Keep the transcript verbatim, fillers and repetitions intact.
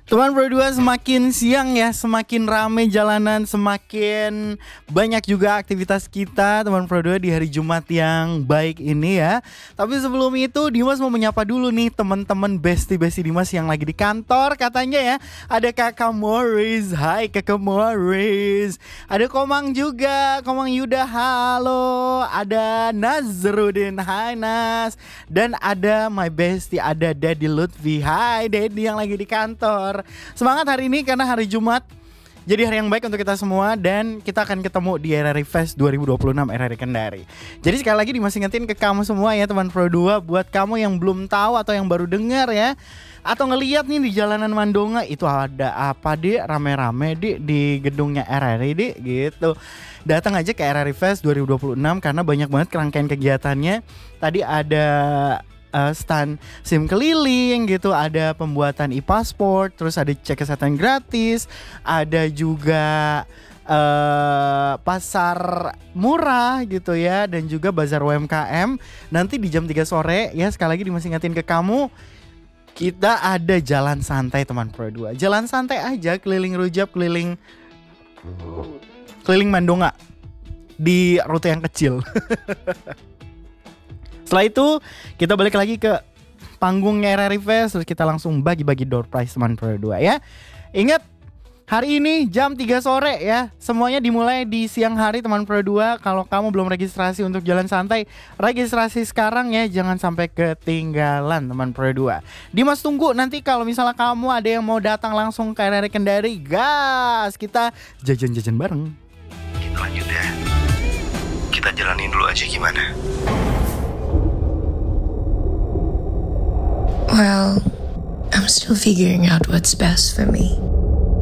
Teman berdua, semakin siang ya, semakin rame jalanan, semakin banyak juga aktivitas kita teman berdua di hari Jumat yang baik ini ya. Tapi sebelum itu Dimas mau menyapa dulu nih teman-teman bestie-bestie Dimas yang lagi di kantor katanya ya. Ada Kakak Morris, hai Kakak Morris. Ada Komang juga, Komang Yuda, halo. Ada Nazrudin, hai Nas. Dan ada my bestie, ada Daddy Lutfi, hai Daddy yang lagi di kantor. Semangat hari ini karena hari Jumat. Jadi hari yang baik untuk kita semua. Dan kita akan ketemu di R R I Fest dua ribu dua puluh enam R R I Kendari. Jadi sekali lagi Dimas ingetin ke kamu semua ya teman Pro dua. Buat kamu yang belum tahu atau yang baru dengar ya, atau ngeliat nih di jalanan Mandonga, itu ada apa di rame-rame di di gedungnya R R I di gitu. Datang aja ke R R I Fest dua ribu dua puluh enam karena banyak banget kerangkaian kegiatannya. Tadi ada Uh, stand SIM keliling gitu, ada pembuatan e-passport, terus ada cek kesehatan gratis, ada juga uh, pasar murah gitu ya, dan juga bazar U M K M. Nanti di jam tiga sore ya, sekali lagi Dimas ingetin ke kamu, kita ada jalan santai teman Pro dua. Jalan santai aja, keliling Rujab, keliling keliling Mandonga di rute yang kecil. Setelah itu kita balik lagi ke panggungnya R R I Fest, terus kita langsung bagi-bagi door prize teman Pro dua ya. Ingat, hari ini jam tiga sore ya. Semuanya dimulai di siang hari teman Pro dua. Kalau kamu belum registrasi untuk jalan santai, registrasi sekarang ya, jangan sampai ketinggalan teman Pro dua. Dimas tunggu nanti kalau misalnya kamu ada yang mau datang langsung ke R R I Kendari, gas, kita jajan-jajan bareng. Kita lanjut ya. Kita jalanin dulu aja gimana. Well, I'm still figuring out what's best for me.